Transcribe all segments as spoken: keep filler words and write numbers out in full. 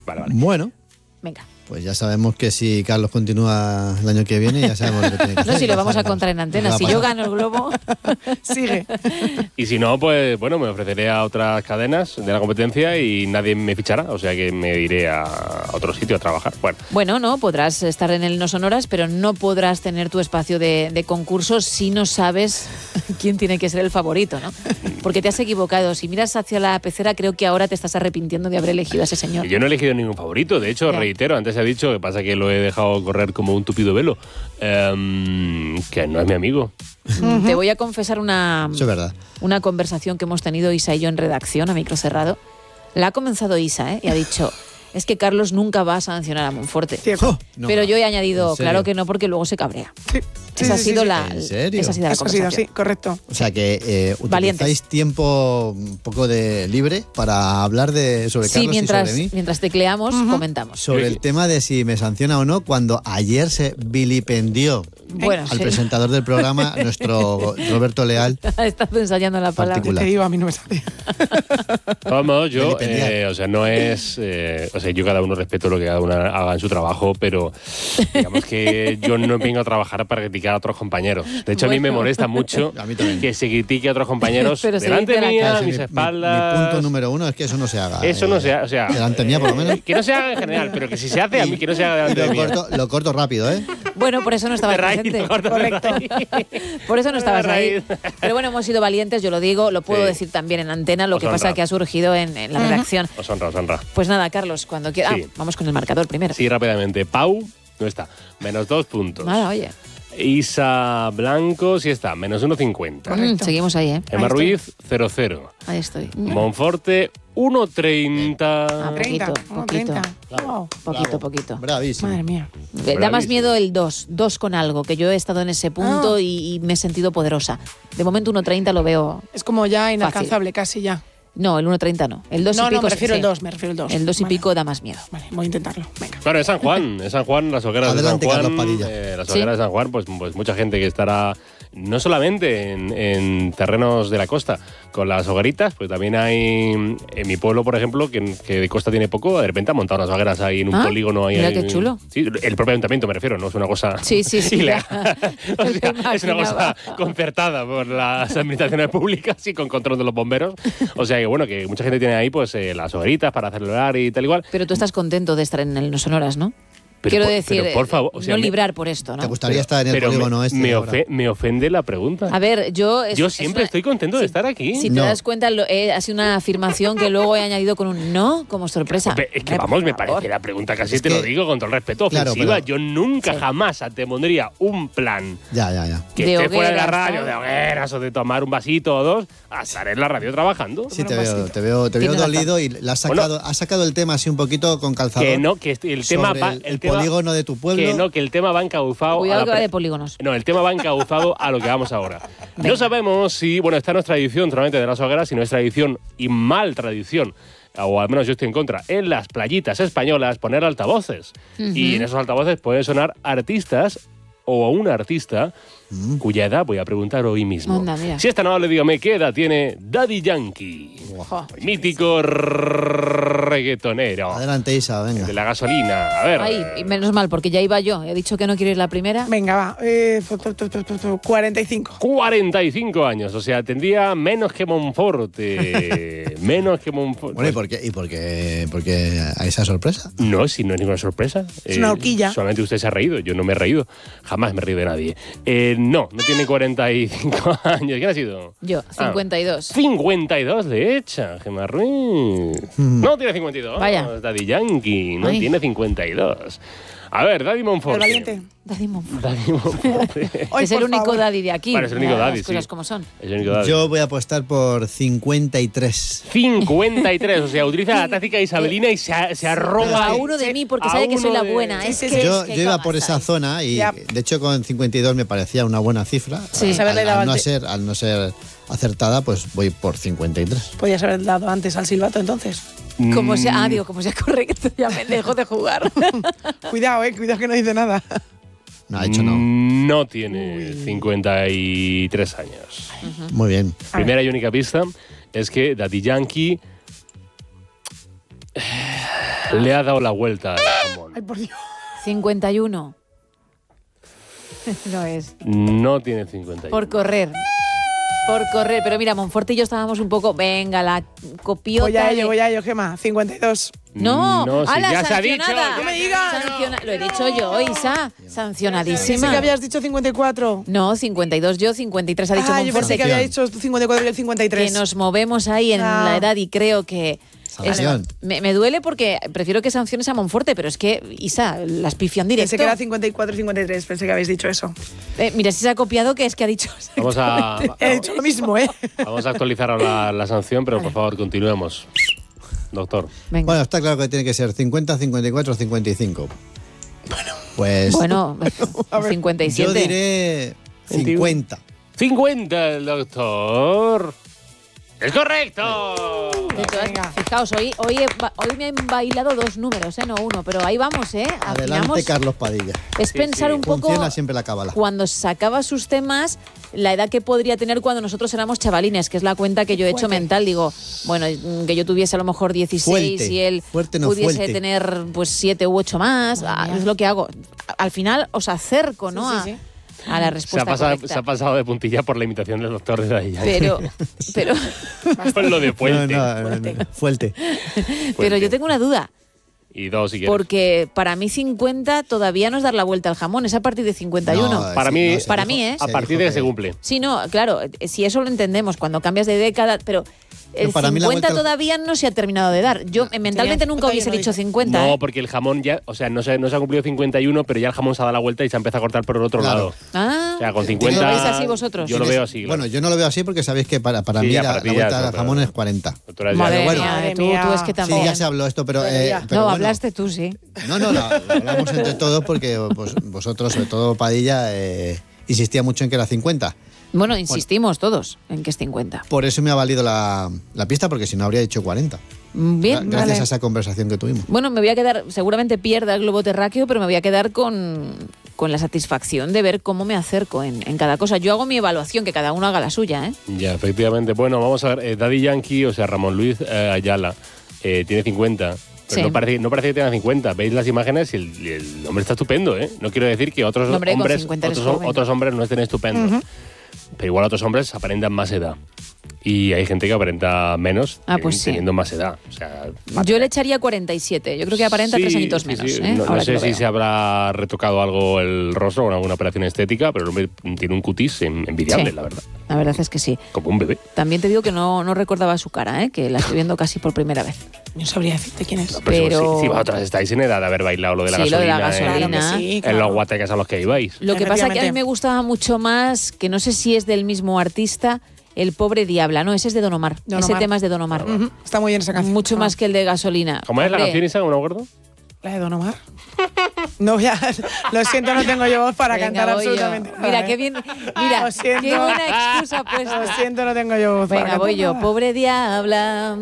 Vale, vale. Bueno. Venga. Pues ya sabemos que si Carlos continúa el año que viene, ya sabemos lo que tiene que hacer. No, si lo vamos a contar en antena. Si yo gano el globo, sigue. Y si no, pues bueno, me ofreceré a otras cadenas de la competencia y nadie me fichará. O sea que me iré a otro sitio a trabajar. Bueno, bueno, no, podrás estar en el No Sonoras, pero no podrás tener tu espacio de, de concurso si no sabes quién tiene que ser el favorito, ¿no? Porque te has equivocado. Si miras hacia la pecera, creo que ahora te estás arrepintiendo de haber elegido a ese señor. Yo no he elegido ningún favorito. De hecho, ya. reitero, antes he dicho, que pasa que lo he dejado correr como un tupido velo, um, que no es mi amigo. Uh-huh. Te voy a confesar una, Eso es verdad. una conversación que hemos tenido Isa y yo en redacción a micro cerrado. La ha comenzado Isa, ¿eh? Y ha dicho... Es que Carlos nunca va a sancionar a Monforte. Oh, no, pero yo he añadido, claro que no, porque luego se cabrea. Sí. Sí, esa, sí, ha sido sí, la, ¿En serio? esa ha sido la Eso ha sido conversación. así, correcto. O sea que eh, utilizáis Valientes. tiempo un poco de libre para hablar de sobre Sí, Carlos mientras, y sobre mí. mientras tecleamos, uh-huh. comentamos. Sobre el tema de si me sanciona o no, cuando ayer se vilipendió bueno, al sí. presentador del programa, nuestro Roberto Leal. Estás ensayando la palabra. Te digo, a mí no me sale. Vamos, yo, eh, o sea, no es... Eh, o sea, yo cada uno respeto lo que cada uno haga en su trabajo, pero digamos que yo no vengo a trabajar para criticar a otros compañeros. De hecho, bueno. a mí me molesta mucho que se critique a otros compañeros delante mía, a mis mi, espaldas. Mi, mi punto número uno es que eso no se haga. Eso eh, no se haga, o sea... Delante mía, por lo menos. Que no se haga en general, pero que si se hace, a mí que no se haga delante lo de mí. Corto, lo corto rápido, ¿eh? Bueno, por eso no estabas raíz, presente. Correcto. Por eso no estabas ahí. Pero bueno, hemos sido valientes, yo lo digo, lo puedo sí. decir también en antena, lo os que honra. pasa que ha surgido en, en la uh-huh. redacción. Os honra, os honra. Pues nada, Carlos, cuando quieras... Sí. Ah, vamos con el marcador primero. Sí, rápidamente. Pau, no está. Menos dos puntos. Nada, oye. Isa Blanco, sí está. Menos uno cincuenta. Mm, seguimos ahí, ¿eh? Emma Ruiz, cero cero. Ahí estoy. Monforte, uno treinta. Ah, poquito, poquito. Wow. Poquito, poquito. Bravísimo. Madre mía. Da más miedo el dos, dos con algo, que yo he estado en ese punto ah. y, y me he sentido poderosa. De momento uno treinta lo veo Es como ya inalcanzable, fácil. Casi ya. No, el uno treinta no. El dos no, y pico no, me refiero sí. al dos, me refiero al dos. El dos y vale. pico da más miedo. Vale, voy a intentarlo. Venga. Claro, es San Juan, es San Juan, las hogueras Adelante, de San Juan. Carlos Padilla. Eh, las Sí. hogueras de San Juan, pues, pues mucha gente que estará no solamente en, en terrenos de la costa con las hogueritas, pues también hay en mi pueblo, por ejemplo, que, que de costa tiene poco, de repente han montado unas hogueras ahí en un ah, polígono. Ahí, mira ahí, qué chulo. Sí, el propio ayuntamiento me refiero, no es una cosa sí, sí, sí, ilegal. ya. O sea, es una cosa concertada por las administraciones públicas y con control de los bomberos. O sea que bueno, que mucha gente tiene ahí pues eh, las hogueritas para celebrar y tal igual. Pero tú estás contento de estar en el No Sonoras, ¿no? Pero Quiero por, decir, pero por favor, o sea, no me, librar por esto, ¿no? ¿Te gustaría pero, estar en el pero polígono me, este? Me, ahora? ofe, me ofende la pregunta. A ver, yo... Es, yo es siempre una, estoy contento si, de estar aquí. Si te no. das cuenta, lo, eh, ha sido una afirmación que luego he añadido con un no como sorpresa. Es que Hombre, vamos, me favor. parece la pregunta casi es te que, lo digo con todo el respeto, claro, ofensiva. pero, yo nunca sí. jamás te pondría un plan Ya, ya, ya. que de esté fuera de la hogueras, radio, ¿no? de hogueras o de tomar un vasito o dos, a estar en la radio trabajando. Sí, te veo, te veo, te veo Tienes dolido y le has sacado, Bueno, has sacado el tema así un poquito con calzador. Que no, que el tema sobre va, el, el el tema, polígono de tu pueblo. Que no, que el tema va encauzado. Cuidado a la que va pre- de polígonos. No, el tema va encauzado a lo que vamos ahora. Venga. No sabemos si, bueno, esta no es tradición solamente de las hogueras, sino es tradición y mal tradición, o al menos yo estoy en contra, en las playitas españolas poner altavoces. Uh-huh. Y en esos altavoces pueden sonar artistas o a un artista mm. cuya edad voy a preguntar hoy mismo. Onda, mira. Si esta no le dígame qué edad tiene Daddy Yankee. Ojo. Mítico reggaetonero. Adelante, Isa, venga. De la gasolina. A ver. Ay, y menos mal, porque ya iba yo. He dicho que no quiero ir la primera. Venga, va. Eh, cuarenta y cinco. cuarenta y cinco años, o sea, tendría menos que Monforte. menos que Monforte. Bueno, ¿y por qué, y por qué, por qué a esa sorpresa? No, si no es ninguna sorpresa. Es una horquilla. Solamente usted se ha reído, yo no me he reído. Jamás me he reído de nadie. Eh, no, no tiene cuarenta y cinco años. ¿Quién ha sido? Yo, cincuenta y dos. Ah, cincuenta y dos le echa, Gemma Ruiz. Mm. No tiene cincuenta y dos. Vaya. Daddy Yankee, no Ay. tiene cincuenta y dos. A ver, Daddy Monforte. El valiente. Daddy Monforte. Daddy Monforte. Ay, es el por único favor. daddy de aquí. Vale, es el único Mira, daddy, Las cosas sí. como son. Es el único Daddy. Yo voy a apostar por cincuenta y tres. cincuenta y tres, o sea, utiliza la táctica isabelina y se, se arroba A uno de mí, porque a sabe que soy uno la de- buena. Sí, Es sí, que, sí. Yo, es que yo iba ¿cómo por esa sabes? zona y Ya. de hecho con cincuenta y dos me parecía una buena cifra. Sí. Al- Saberle al, dado al no antes. ser, al no ser acertada, pues voy por cincuenta y tres. Podías haber dado antes al silbato, entonces. Como sea, Mm. ah, digo, como sea correcto, ya me dejo de jugar. Cuidado, eh, cuidado que no dice nada. No, ha dicho no. No tiene cincuenta y tres años. Muy bien. A ver. Primera y única pista es que Daddy Yankee Le ha dado la vuelta al jamón. Ay, por Dios. cincuenta y uno. No es. No tiene cincuenta y uno. Por correr. Por correr. Pero mira, Monforte y yo estábamos un poco. Venga, la copiota. Voy a de- ello, voy a ello, Gema. cincuenta y dos. No, No, si ala, ya se ha dicho. sancionada. ¡No me digas! Sanciona- Lo he dicho yo, Isa. Sí Sancionadísima. que habías dicho cincuenta y cuatro. No, cincuenta y dos yo, cincuenta y tres ha dicho Ah, yo pensé Monforte. que había dicho cincuenta y cuatro y el cincuenta y Que tres. nos movemos ahí en Ah. la edad y creo que... Sanción. es- me, me duele porque prefiero que sanciones a Monforte, pero es que, Isa, las pifian directo. Pensé que era cincuenta y cuatro y cincuenta y tres. Pensé que habéis dicho eso. Eh, mira, si se ha copiado, que es que ha dicho... Vamos a, He dicho lo mismo, ¿eh? vamos a actualizar ahora la sanción, pero por favor, continuemos. Doctor. Venga. Bueno, está claro que tiene que ser cincuenta, cincuenta y cuatro, cincuenta y cinco. Bueno, pues Bueno, a ver, cincuenta y siete. yo diré cincuenta. cincuenta el doctor. ¡Es correcto! De todas- Venga. fijaos, hoy, hoy, he ba- hoy me han bailado dos números, ¿eh? No uno, pero ahí vamos, ¿eh? Adelante, Afinamos. Carlos Padilla. Es Sí, pensar sí. un poco Funciona siempre la cábala. cuando sacaba sus temas, la edad que podría tener cuando nosotros éramos chavalines, que es la cuenta que yo he hecho Fuerte. mental. Digo, bueno, mm, que yo tuviese a lo mejor dieciséis Fuerte. y él Fuerte, no pudiese fuerte. tener pues siete u ocho más. Ah, es lo que hago. Al final os acerco, ¿no? Sí, a, sí, sí. a la Se ha, respuesta pasado, correcta. se ha pasado de puntilla por la imitación del doctor de ahí. Pero, pero, Con lo de No, puente. no, no, no, fuerte. pero yo tengo una duda. Y dos, si quieres. Porque para mí cincuenta todavía no es dar la vuelta al jamón, es a partir de cincuenta y uno. No, Para sí, mí- no, se para dijo- mí, ¿eh? A se partir dijo de que se cumple. Sí, no, claro, eh, si eso lo entendemos, cuando cambias de década, pero el No, para mí la cincuenta vuelta al- todavía no se ha terminado de dar. Yo eh, mentalmente nunca hubiese cincuenta y uno dicho dice. cincuenta. No, ¿eh? porque el jamón ya, o sea, no se, no se ha cumplido cincuenta y uno, pero ya el jamón se ha dado la vuelta y se ha empezado a cortar por el otro Claro. lado. Ah, O sea, con ¿lo cincuenta. veis así vosotros? Yo lo Tienes- veo así. claro. Bueno, yo no lo veo así porque sabéis que para, para Sí, mí ya, la, para ti la ya vuelta eso, al pero- jamón es cuarenta. Tú eres Madre ya- bueno. mía, Madre tú, mía. tú es que Sí, Sí, también. ya se habló esto, pero... Pero eh, ya. pero no, bueno. hablaste tú, sí. No, no, lo, lo hablamos entre todos porque pues, vosotros, sobre todo Padilla, eh, insistía mucho en que era cincuenta. Bueno, insistimos todos en que es cincuenta. Por eso me ha valido la, la pista, porque si no habría dicho cuarenta. Mm, Gra- Bien, Gracias vale. a esa conversación que tuvimos. Bueno, me voy a quedar, seguramente pierda el globo terráqueo, pero me voy a quedar con, con la satisfacción de ver cómo me acerco en, en cada cosa. Yo hago mi evaluación, que cada uno haga la suya, ¿eh? Ya, efectivamente. Bueno, vamos a ver. eh, Daddy Yankee, o sea, Ramón Luis eh, Ayala, eh, tiene cincuenta. Pero Sí. no, parece, no parece que tenga cincuenta. Veis las imágenes y el, y el hombre está estupendo, ¿eh? No quiero decir que otros No, hombre, con hombres cincuenta eres otros, joven. otros hombres no estén estupendos. Pero igual otros hombres aparentan más edad. Y hay gente que aparenta menos Ah, pues teni- sí. teniendo más edad. O sea, Yo le echaría cuarenta y siete. Yo creo que aparenta sí, tres añitos sí, menos. sí. ¿eh? No, no Ahora que sé lo si veo. se habrá retocado algo el rostro con alguna operación estética, pero el hombre tiene un cutis en- envidiable, Sí. la verdad. La verdad es que sí. Como un bebé. También te digo que no, no recordaba su cara, ¿eh? Que la estoy viendo casi por primera vez. No sabría decirte quién es. Pero, Pero- si, si vosotros estáis en edad de haber bailado lo de la Sí, lo de gasolina, la en- gasolina. Claro que sí, en claro. los guatecas a los que ibais. Lo que pasa es que a mí Efectivamente. me gustaba mucho más, que no sé si es del mismo artista, El pobre Diabla. No, ese es de Don Omar. Don Ese Omar. tema es de Don Omar. Ujú, está muy bien esa canción. Mucho Ah. más que el de Gasolina. ¿Cómo es la Hombre, canción esa? ¿No me acuerdo? ¿La de Don Omar? No voy a... Lo siento, no tengo yo voz para venga, cantar voy yo. absolutamente nada. Mira, ¿eh? qué bien. Mira, Lo siento. qué buena excusa puesta. Lo siento, no tengo yo voz para Venga, cantar voy yo. nada. Pobre Diabla.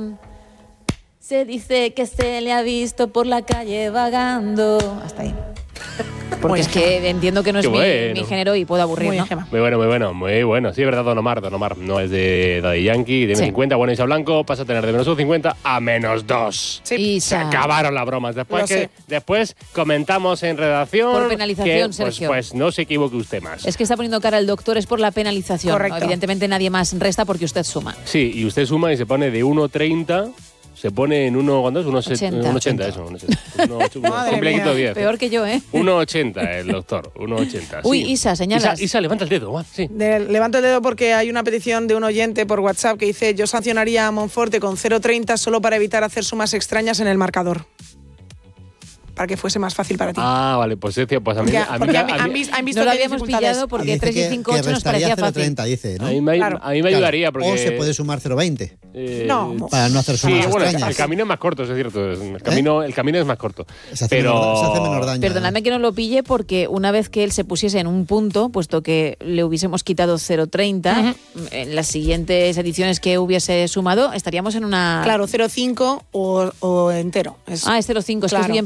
Se dice que se le ha visto por la calle vagando. Hasta ahí. Porque Muy es que entiendo que no es Qué mi, bueno. mi género y puedo aburrir, Muy bien, ¿no? Gemma. Muy bueno, muy bueno, muy bueno. Sí, es verdad, Don Omar. Don Omar no es de Daddy Yankee, de Sí. cincuenta. Bueno, Isa Blanco pasa a tener de menos un cincuenta a menos dos. Sí. Y Se sa- acabaron las bromas. Después, Lo que, sé. después comentamos en redacción. Por penalización, que, pues, Sergio. Pues no se equivoque usted más. Es que está poniendo cara el doctor, es por la penalización. Correcto. ¿no? Evidentemente nadie más resta porque usted suma. Sí, y usted suma y se pone de uno treinta, se pone en uno, ¿cuánto es? uno ochenta. ochenta, eso. uno ochenta. Uno och- uno- Madre completito mía. diez. Peor que yo, ¿eh? uno ochenta el doctor, uno ochenta. Uy, sí. Isa, señalas. Isa, Isa, levanta el dedo, va, sí. De- levanto el dedo porque hay una petición de un oyente por WhatsApp que dice: yo sancionaría a Monforte con cero treinta solo para evitar hacer sumas extrañas en el marcador. Para que fuese más fácil para ti. Ah, vale, pues, es que, pues a mí, Porque, a mí, porque a han, mí- han vis- han visto No lo que hay habíamos dificultades. pillado porque Dice tres y que- cinco que ocho nos restaría parecía cero fácil. treinta, dice, ¿no? a mí me, Claro. a mí me ayudaría porque... O se puede sumar cero veinte. eh, No. Para no hacer Sí, sumas bueno, el, extrañas. el camino es más corto, es cierto. El camino, el camino es más corto. Se hace, pero... menor, se hace menor daño. Perdóname que no lo pille porque una vez que él se pusiese en un punto, puesto que le hubiésemos quitado cero treinta, en las siguientes ediciones que hubiese sumado, estaríamos en una... Claro, cero cinco o, o entero. Es- Ah, es cero cinco, es que Claro. estoy empeñada en que es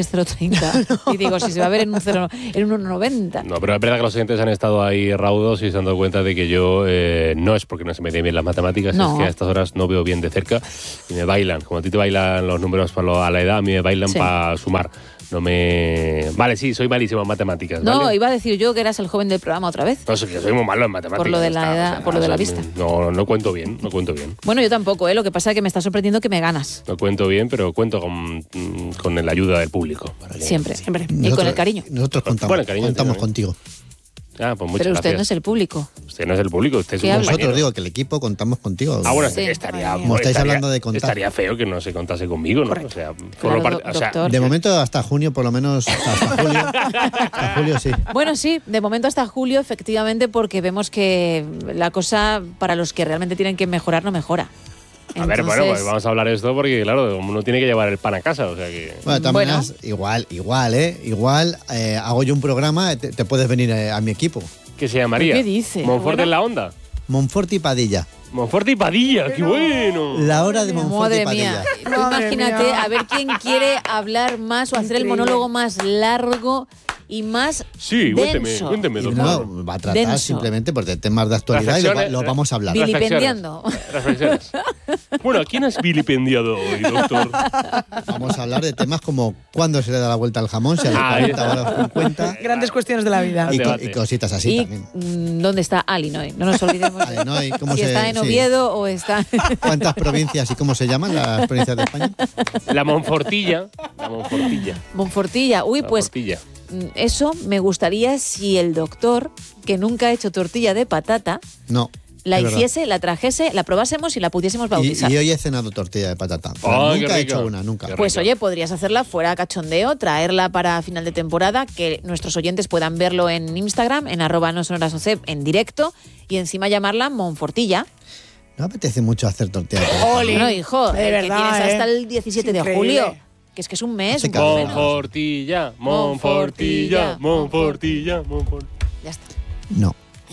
cero coma treinta. Y digo, si se va a ver en un, cero, en un uno coma noventa. No, pero es verdad que los oyentes han estado ahí raudos y se han dado cuenta de que yo eh, no es porque no se me den bien las matemáticas, No. es que a estas horas no veo bien de cerca y me bailan. Como a ti te bailan los números para lo- a la edad, a mí me bailan Sí. para sumar. No me... Vale, sí, soy malísimo en matemáticas, No, ¿vale? iba a decir yo que eras el joven del programa otra vez. No, soy que soy muy malo en matemáticas. Por lo de la está, edad- por lo de la vista. No, no cuento bien, no cuento bien. Bueno, yo tampoco, ¿eh? Lo que pasa es que me está sorprendiendo que me ganas. No cuento bien, pero cuento con, con la ayuda del público. para que- Siempre. Siempre. Y con el cariño. Nosotros contamos, Bueno, el cariño contamos también. contigo. Ah, pues muchas Pero usted gracias. no es el público. Usted no es el público, usted es ¿Qué un habla? compañero. Nosotros digo que el equipo contamos contigo. Ah, bueno, Sí. estaría, Como estáis estaría- hablando de contar. Estaría feo que no se contase conmigo, ¿no? O sea, formo Claro, parte- do- o sea, doctor. De momento hasta junio, por lo menos hasta julio. Hasta julio sí. Bueno, sí, de momento hasta julio, efectivamente, porque vemos que la cosa para los que realmente tienen que mejorar no mejora. a ver, bueno, Entonces, pues vamos a hablar de esto porque, claro, uno tiene que llevar el pan a casa, o sea que... Bueno, de todas Bueno. maneras, igual, igual, ¿eh? Igual eh, hago yo un programa, te, te puedes venir eh, a mi equipo. ¿Qué se llamaría? ¿Qué dice? Monfort Bueno. en la onda. Monforte y Padilla. Monforte y Padilla, qué bueno. La hora de Monforte y Madre Padilla. mía, Tú Madre imagínate mía. a ver quién quiere hablar más o hacer el Increíble. monólogo más largo y más Sí, cuénteme, denso. cuénteme, Y doctor. no, va a tratar Denso. simplemente por temas de actualidad y lo, va- Reflexiones, lo vamos a hablar. Dile- Vilipendiando. Reflexiones. Bueno, ¿a quién has vilipendiado hoy, doctor? Vamos a hablar de temas como cuándo se le da la vuelta al jamón, si a los Ah, cuarenta o a los cincuenta. Grandes cuestiones de la vida. Y, co- debate. y cositas así y también. mm, ¿dónde está Alinoy? No nos olvidemos. Vale, ¿no? ¿Y cómo si se- está en sí. Oviedo o está... ¿Cuántas provincias y cómo se llaman las provincias de España? La Monfortilla. La Monfortilla. Monfortilla. Uy, La pues Monfortilla. mm, eso me gustaría si el doctor, que nunca ha hecho tortilla de patata, No. la es verdad. hiciese, la trajese, la probásemos y la pudiésemos bautizar. Y, y hoy he cenado tortilla de patata. Pero Ay, qué nunca he rica. hecho una, nunca. Qué Pues rico. oye, podrías hacerla fuera cachondeo, traerla para final de temporada, que nuestros oyentes puedan verlo en Instagram, en arroba no sonoras O C E P, en directo, y encima llamarla Monfortilla. No apetece mucho hacer tortilla de patata. Ole. Bueno, hijo, De eh, verdad, que tienes ¿eh? hasta el diecisiete Es de increíble. julio, que es que es un mes, Hace un calor. poco menos. Monfortilla, Monfortilla, Monfortilla, Monfortilla. Ya está. No.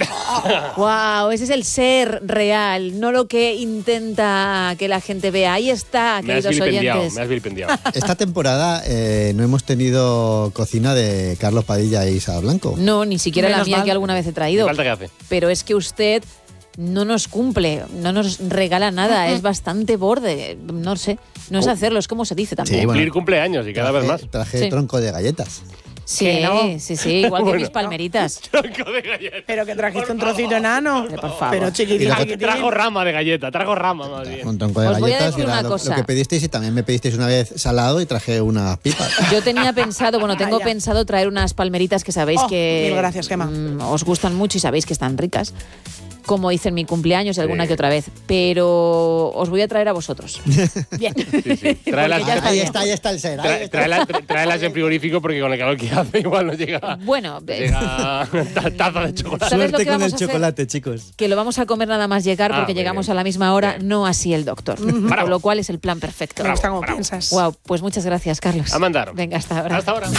Wow, ese es el ser real, no lo que intenta que la gente vea. Ahí está, Me has queridos vilipendiado, oyentes. me has vilipendiado. Esta temporada eh, no hemos tenido cocina de Carlos Padilla e Isa Blanco. No, ni siquiera la Menos mía mal. que alguna vez he ¿Qué traído. falta que hace? Pero es que usted no nos cumple, no nos regala nada, es bastante borde, no sé, no es Oh. hacerlo, es como se dice tampoco. Sí, bueno. Cumplir cumpleaños y cada vez más. Traje, traje Sí. tronco de galletas. Sí, Que no. sí, sí, igual que Bueno. mis palmeritas. Tronco de galleta. Pero que trajiste un trocito enano. Por favor. Pero chiquitín, Y luego- chiquitín. Trajo rama de galleta, trajo rama más bien. Un tronco de Os voy a galletas decir y era una lo, cosa. lo que pedisteis y también me pedisteis una vez salado y traje unas pipas. Yo tenía pensado, bueno, tengo Vaya. pensado traer unas palmeritas que sabéis Oh, que mil gracias, Gemma. mm, os gustan mucho y sabéis que están ricas, como hice en mi cumpleaños y alguna Sí. que otra vez, pero os voy a traer a vosotros. Bien. Sí, sí. Tráelas, Porque ya está ahí bien. está, ahí está el ser. ahí tra- está. tráelas, tra- tráelas en frigorífico porque con el calor que hace igual no llega, Bueno, no eh, llega ta- taza de chocolate. ¿sabes lo que vamos a hacer? chicos. Que lo vamos a comer nada más llegar Ah, porque muy llegamos bien. a la misma hora, Bien. no así el doctor. Bravo. Con lo cual es el plan perfecto. Me gusta como Bravo. piensas. Wow, pues muchas gracias, Carlos. A mandar. Venga, hasta ahora. Hasta ahora.